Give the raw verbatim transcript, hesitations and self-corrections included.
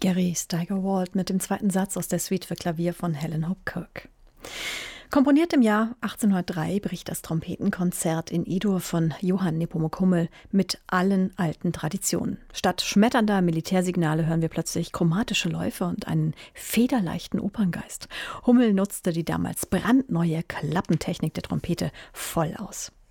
Gary Steigerwald mit dem zweiten Satz aus der Suite für Klavier von Helen Hope Kirk. Komponiert im Jahr achtzehnhundertdrei bricht das Trompetenkonzert in E-Dur von Johann Nepomuk Hummel mit allen alten Traditionen. Statt schmetternder Militärsignale hören wir plötzlich chromatische Läufe und einen federleichten Operngeist. Hummel nutzte die damals brandneue Klappentechnik der Trompete voll aus.